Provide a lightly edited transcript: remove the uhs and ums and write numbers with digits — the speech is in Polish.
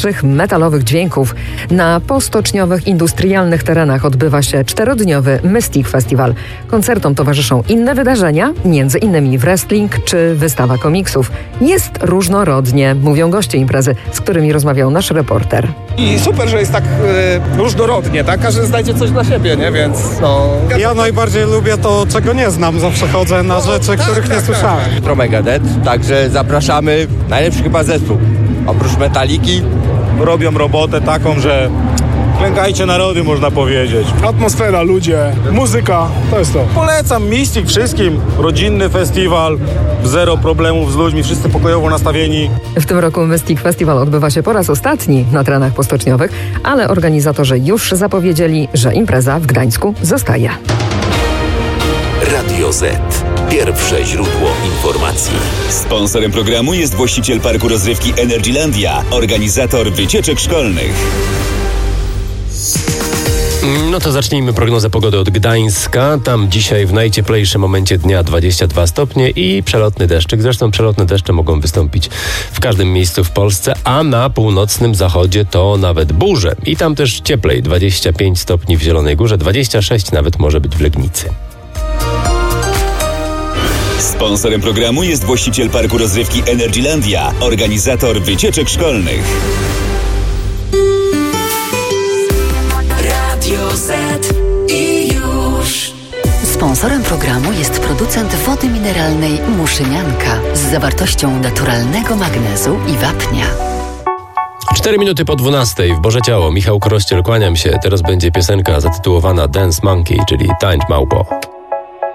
najświeższych metalowych dźwięków. Na postoczniowych industrialnych terenach odbywa się 4-dniowy Mystic Festival. Koncertom towarzyszą inne wydarzenia, między innymi wrestling czy wystawa komiksów. Jest różnorodnie, mówią goście imprezy, z którymi rozmawiał nasz reporter. I super, że jest tak różnorodnie, tak? Każdy znajdzie coś dla siebie, nie? Więc no... Ja najbardziej lubię to, czego nie znam. Zawsze chodzę na rzeczy, których nie słyszałem. Megadeth, także zapraszamy. Najlepszy chyba zespół. Oprócz Metaliki robią robotę taką, że klękajcie narody, można powiedzieć. Atmosfera, ludzie, muzyka, to jest to. Polecam Mystic wszystkim. Rodzinny festiwal, zero problemów z ludźmi, wszyscy pokojowo nastawieni. W tym roku Mystic Festival odbywa się po raz ostatni na terenach postoczniowych, ale organizatorzy już zapowiedzieli, że impreza w Gdańsku zostaje. Radio Z. Pierwsze źródło informacji. Sponsorem programu jest właściciel parku rozrywki Energylandia, organizator wycieczek szkolnych. No to zacznijmy prognozę pogody od Gdańska. Tam dzisiaj w najcieplejszym momencie dnia 22 stopnie i przelotny deszczyk. Zresztą przelotne deszcze mogą wystąpić w każdym miejscu w Polsce, a na północnym zachodzie to nawet burze. I tam też cieplej, 25 stopni w Zielonej Górze, 26 nawet może być w Legnicy. Sponsorem programu jest właściciel parku rozrywki Energylandia, organizator wycieczek szkolnych. Radio Z i już. Sponsorem programu jest producent wody mineralnej Muszynianka z zawartością naturalnego magnezu i wapnia. 4 minuty po 12 w Boże Ciało. Michał Krościel, kłaniam się. Teraz będzie piosenka zatytułowana Dance Monkey, czyli Tańcz Małpo.